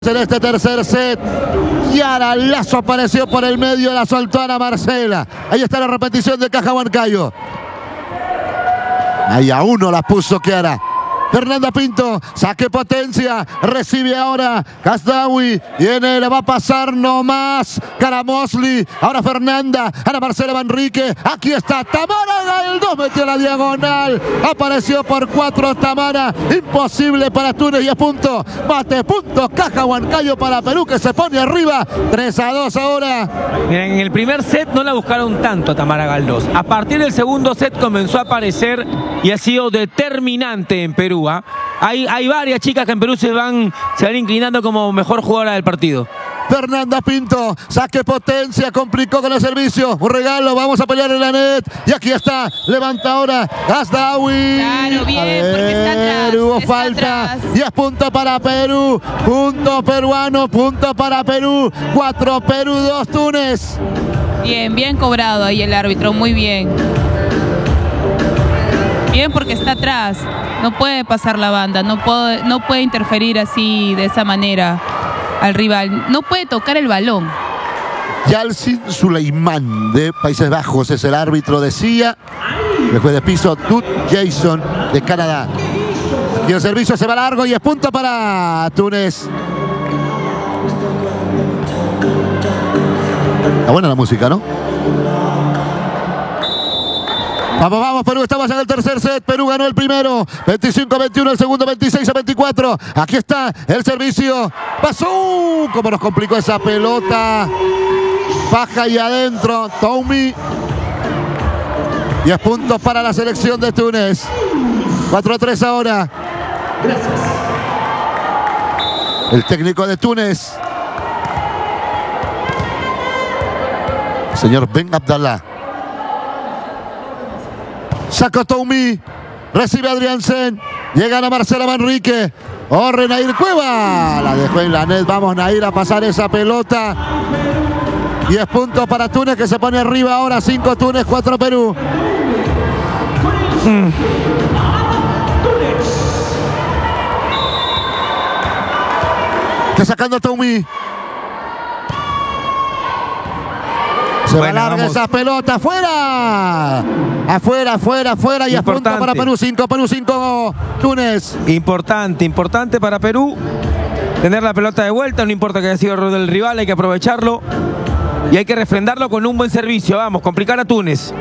En este tercer set, Yara Lazo apareció por el medio, la soltó Ana Marcela. Ahí está la repetición de Caja Huancayo. Ahí a uno la puso Kiara. Fernanda Pinto, saque potencia, recibe ahora Gazdaoui, viene, la va a pasar nomás Caramosli, ahora Fernanda, Ana Marcela Manrique, aquí está Tamara Galdós, metió la diagonal, apareció por 4 Tamara, imposible para Túnez y a punto, bate punto, Caja Huancayo para Perú que se pone arriba, 3-2 ahora. Miren, en el primer set no la buscaron tanto a Tamara Galdós, a partir del segundo set comenzó a aparecer y ha sido determinante en Perú. Hay varias chicas que en Perú se van inclinando como mejor jugadora del partido. Fernanda Pinto, saque potencia, complicó con el servicio, un regalo, vamos a pelear en la net, y aquí está, levanta ahora Gazdaoui. Claro, bien, porque está atrás. Hubo está falta, atrás. y es punto para Perú, punto peruano, punto para Perú, 4 Perú, 2 Túnez. Bien, bien cobrado ahí el árbitro, muy bien. Bien, porque está atrás, no puede pasar la banda, no puede interferir así, de esa manera, al rival. No puede tocar el balón. Yalcin Suleiman de Países Bajos es el árbitro de CIA. Después de piso, Tut Jason de Canadá. Y el servicio se va largo y es punto para Túnez. Está buena la música, ¿no? Vamos, vamos, Perú, estamos en el tercer set. Perú ganó el primero, 25-21, el segundo 26-24. Aquí está el servicio. Pasó, cómo nos complicó esa pelota. Baja y adentro, Toumi. Y es puntos para la selección de Túnez. 4-3 ahora. El técnico de Túnez, señor Ben Abdallah. Sacó Toumi, recibe Adriansen, llega Ana Marcela Manrique, Nair Cueva, la dejó en la net, vamos Nair a pasar esa pelota, 10 puntos para Túnez que se pone arriba ahora, 5 Túnez, 4 Perú. Está sacando Toumi. Se va larga esa pelota, afuera. Afuera, afuera, afuera y a punto para Perú, 5 Perú, 5 Túnez. Importante para Perú tener la pelota de vuelta, no importa que haya sido error del rival, hay que aprovecharlo y hay que refrendarlo con un buen servicio. Vamos, complicar a Túnez.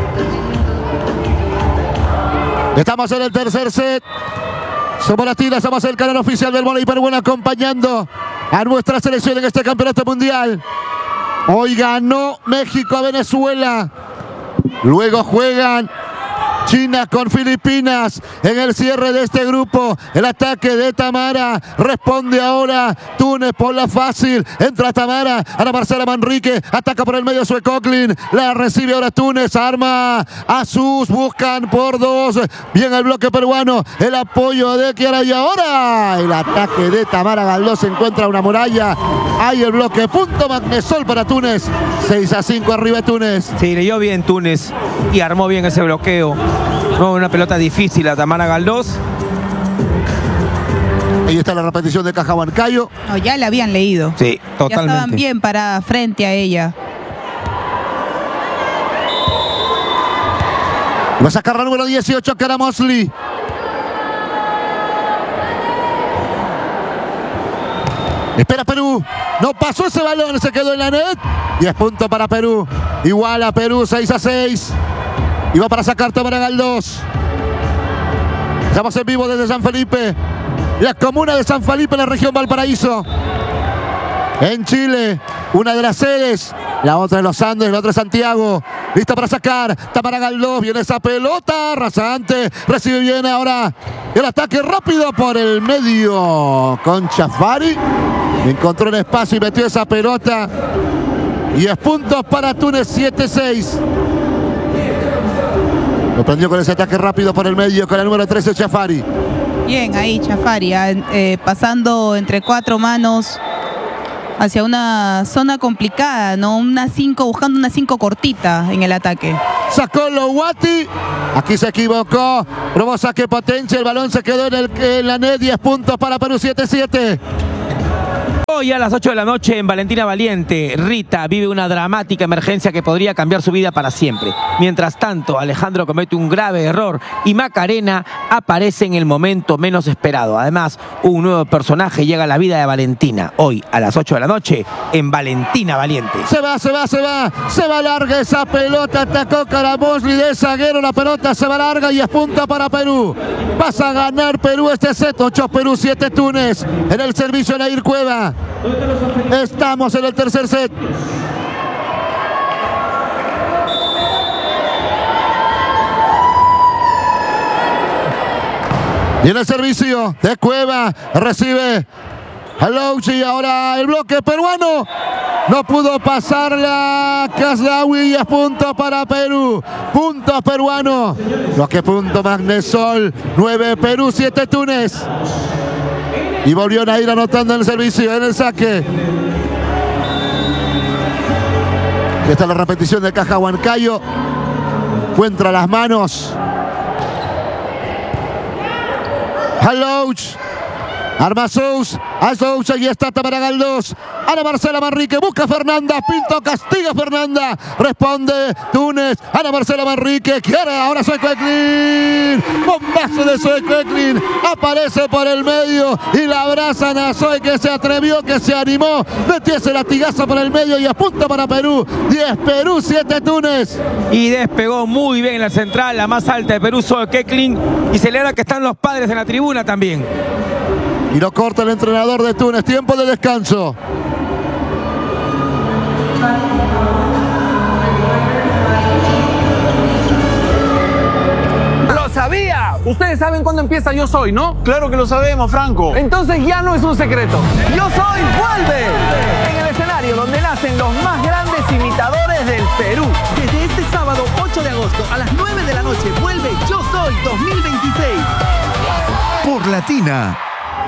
Estamos en el tercer set. Somos Latina, somos el canal oficial del vóley peruano acompañando a nuestra selección en este campeonato mundial. Hoy ganó México a Venezuela. Luego juegan China con Filipinas en el cierre de este grupo. El ataque de Tamara. Responde ahora Túnez por la fácil. Entra Tamara. Ana Marcela Manrique. Ataca por el medio Suecoklin. La recibe ahora Túnez. Arma a sus. Buscan por 2. Bien el bloque peruano. El apoyo de Kiara. Y ahora el ataque de Tamara Galdós. Se encuentra una muralla. Hay el bloque. Punto Magnesol para Túnez. 6-5 arriba Túnez. Sí, leyó bien Túnez y armó bien ese bloqueo. No, una pelota difícil a Tamara Galdós. Ahí está la repetición de Caja Huancayo. No, ya la habían leído. Sí, totalmente. Ya estaban bien paradas frente a ella. Va a sacar la número 18 Caramosli. Espera Perú. No pasó ese balón, se quedó en la net. Y es punto para Perú. Igual a Perú, 6-6. Y va para sacar Tamara Galdós. Estamos en vivo desde San Felipe. La comuna de San Felipe, la región Valparaíso. En Chile, una de las sedes. La otra de los Andes, la otra de Santiago. Lista para sacar. Tamara Galdós. Viene esa pelota. Rasante. Recibe bien ahora. El ataque rápido por el medio. Con Chafari. Encontró el espacio y metió esa pelota. Y es puntos para Túnez, 7-6. Lo prendió con ese ataque rápido por el medio con el número 13 Chafari. Bien, ahí Chafari, pasando entre 4 manos hacia una zona complicada, ¿no? Una 5, buscando una 5 cortita en el ataque. Sacó Lowati. Aquí se equivocó. Probó saque potencia. El balón se quedó en la net. 10 puntos para Perú, 7-7. Hoy a las 8 de la noche en Valentina Valiente, Rita vive una dramática emergencia que podría cambiar su vida para siempre. Mientras tanto, Alejandro comete un grave error y Macarena aparece en el momento menos esperado. Además, un nuevo personaje llega a la vida de Valentina. Hoy a las 8 de la noche en Valentina Valiente. Se va larga esa pelota, atacó Caramosli de zaguero, la pelota se va larga y es punta para Perú. Pasa a ganar Perú este set, 8 Perú, 7 Túnez. En el servicio Nair Cueva. Estamos en el tercer set. Viene el servicio de Cueva, recibe Alouchi, ahora el bloque peruano. No pudo pasarla Kaslawi y es punto para Perú. Punto peruano. Bloque punto Magnesol. 9 Perú, 7 Túnez. Y volvió a ir anotando en el servicio, en el saque. Y esta es la repetición de Caja Huancayo. Encuentra las manos. Alouch. Arma Sous. A Sous, ahí está Tamara Galdós. Ana Marcela Manrique, busca a Fernanda Pinto, castiga a Fernanda. Responde Túnez. Ana Marcela Manrique, quiere ahora Zoe Queclin. Bombazo de Zoe Queclin. Aparece por el medio y la abrazan a Zoe, que se atrevió, que se animó. Metió ese latigazo por el medio y apunta para Perú. 10 Perú, 7 Túnez. Y despegó muy bien la central, la más alta de Perú, Zoe Queclin. Y celebra que están los padres en la tribuna también. Y lo corta el entrenador de Túnez. Tiempo de descanso. ¡Lo sabía! Ustedes saben cuándo empieza Yo Soy, ¿no? Claro que lo sabemos, Franco. Entonces ya no es un secreto. Yo Soy vuelve en el escenario donde nacen los más grandes imitadores del Perú. Desde este sábado 8 de agosto a las 9 de la noche vuelve Yo Soy 2026. Por Latina.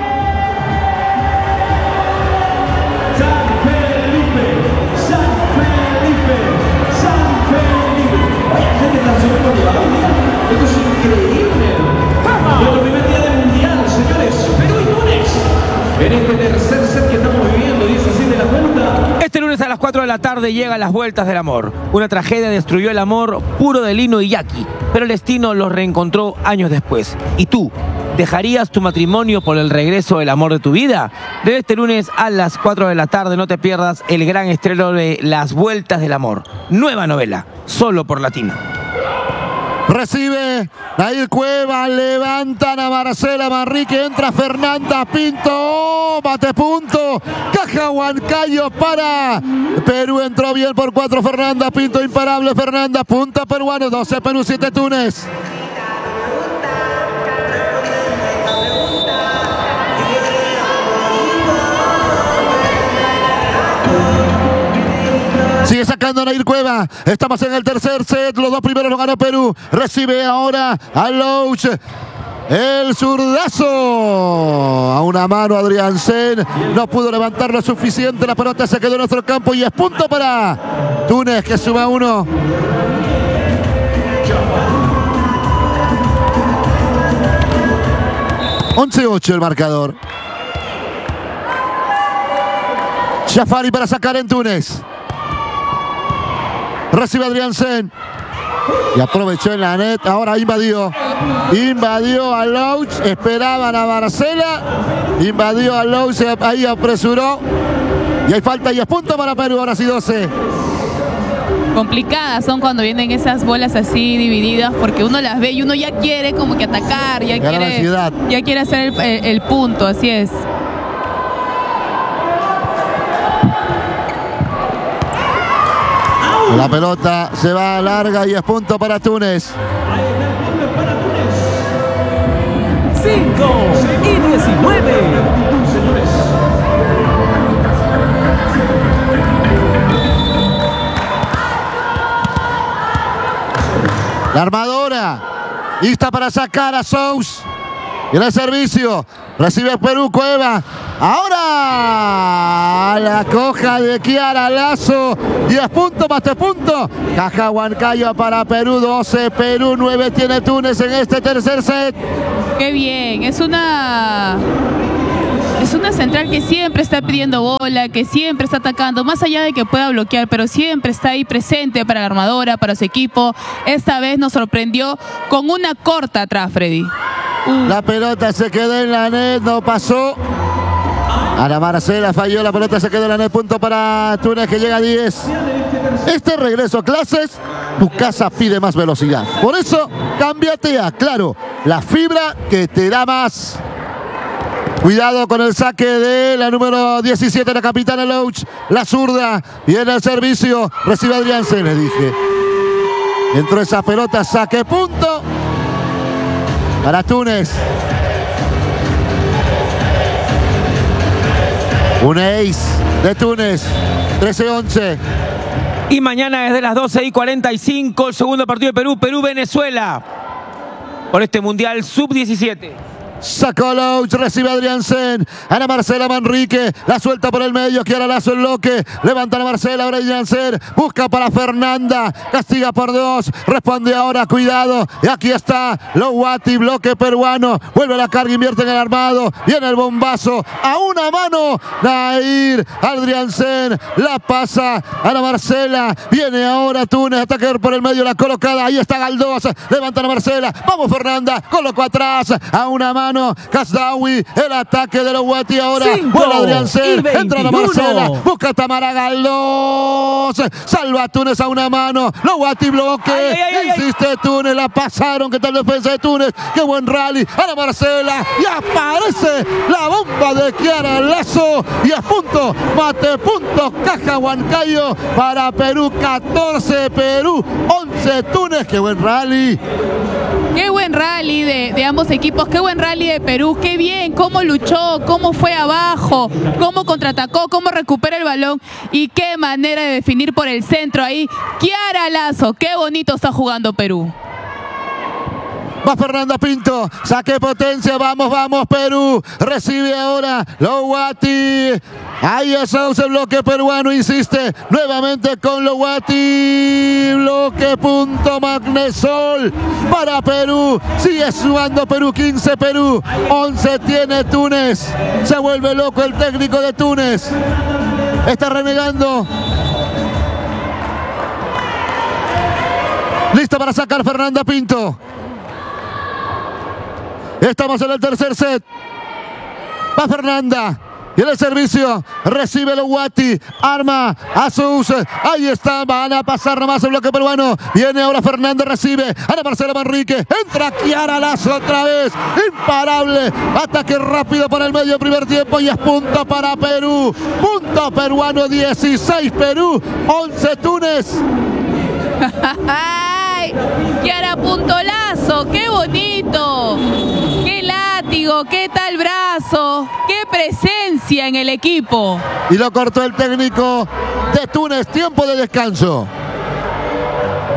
Esto es increíble. El primer día del mundial, señores. Perú y Túnez. En este tercer set que estamos viviendo, 16 de la cuenta. Este lunes a las 4 de la tarde llegan las vueltas del amor. Una tragedia destruyó el amor puro de Lino y Jackie, pero el destino los reencontró años después. ¿Y tú? ¿Dejarías tu matrimonio por el regreso del amor de tu vida? De este lunes a las 4 de la tarde no te pierdas el gran estreno de Las Vueltas del Amor. Nueva novela, solo por Latina. Recibe Nair Cueva, levantan a Marcela Manrique, entra Fernanda Pinto, bate punto, Caja Huancayo para Perú, entró bien por 4 Fernanda Pinto, imparable Fernanda, punta peruano, 12 Perú, 7 Túnez. Sigue sacando a Nair Cueva. Estamos en el tercer set. Los 2 primeros lo ganó Perú. Recibe ahora a Louch. El zurdazo. A una mano Adrián Sen. No pudo levantar lo suficiente. La pelota se quedó en nuestro campo y es punto para Túnez, que suma 1. ...11-8 el marcador. Jafari para sacar en Túnez. Recibe Adrián Sen. Y aprovechó en la net. Ahora invadió. Invadió a Louch. Esperaban a Marcela. Invadió a Louch. Ahí apresuró. Y hay falta y es punto para Perú. Ahora sí 12. Complicadas son cuando vienen esas bolas así divididas, porque uno las ve y uno ya quiere como que atacar, ya quiere hacer el punto, así es. La pelota se va larga y es punto para Túnez. 5 y 19. La armadora. Lista para sacar a Sous. Y en el servicio. Recibe Perú, Cueva. Ahora la coja de Kiara Lazo. 10 puntos, más 3 puntos. Caja Huancayo para Perú, 12. Perú, 9 tiene Túnez en este tercer set. Qué bien. Es Es una central que siempre está pidiendo bola, que siempre está atacando, más allá de que pueda bloquear, pero siempre está ahí presente para la armadora, para su equipo. Esta vez nos sorprendió con una corta atrás, Freddy. La pelota se quedó en la net, no pasó. Ana Marcela falló, la pelota se quedó en la net, punto para Túnez que llega a 10. Este regreso a clases, tu casa pide más velocidad. Por eso, cámbiate a Claro, la fibra que te da más. Cuidado con el saque de la número 17, la capitana Louch, la zurda, viene el servicio, recibe Adrián C, le dije. Entró esa pelota, saque punto para Túnez. Un ace de Túnez, 13-11. Y mañana desde las 12:45, el segundo partido de Perú, Perú-Venezuela, por este Mundial Sub-17. Sacó Louch, recibe Adrián Sen. Ana Marcela Manrique, la suelta por el medio. Kiara Lazo el bloque. Levanta Ana Marcela, ahora Adrián Sen. Busca para Fernanda. Castiga por 2. Responde ahora, cuidado. Y aquí está Lowati, bloque peruano. Vuelve la carga, invierte en el armado. Viene el bombazo. A una mano. Nair, Adrián Sen. La pasa Ana Marcela. Viene ahora Túnez. Ataque por el medio, la colocada. Ahí está Galdós. Levanta Ana Marcela. Vamos Fernanda. Colocó atrás. A una mano. Kasdawi, el ataque de los Guati ahora. Vuela Adrián Sen, entra la Marcela, busca a Tamara Galdós, salva a Túnez a una mano. Los Guati bloque, insiste Túnez, la pasaron. ¿Qué tal defensa de Túnez? Qué buen rally. A la Marcela y aparece la bomba de Kiara Lazo. 10 puntos, mate puntos, Caja Huancayo para Perú. 14 Perú, 11 Túnez. Qué buen rally. Qué buen rally de ambos equipos, qué buen rally de Perú, qué bien, cómo luchó, cómo fue abajo, cómo contraatacó, cómo recupera el balón y qué manera de definir por el centro ahí. Kiara Lazo, qué bonito está jugando Perú. Va Fernanda Pinto, saque potencia, vamos, vamos Perú, recibe ahora Lowati, ahí está el bloque peruano, insiste nuevamente con Lowati, bloque punto Magnesol para Perú, sigue sumando Perú, 15 Perú, 11 tiene Túnez, se vuelve loco el técnico de Túnez, está renegando. Lista para sacar Fernanda Pinto. Estamos en el tercer set. Va Fernanda. Y en el servicio recibe Lowati. Arma a sus. Ahí está. Van a pasar nomás el bloque peruano. Viene ahora Fernanda. Recibe. Ana Marcela Manrique. Entra Kiara Lazo otra vez. Imparable. Ataque rápido para el medio primer tiempo. Y es punto para Perú. Punto peruano. 16 Perú. 11 Túnez. ¡Ay! Kiara punto Lazo. ¡Qué bonito! ¡Qué látigo! ¿Qué tal brazo? ¡Qué presencia en el equipo! Y lo cortó el técnico de Túnez. Tiempo de descanso.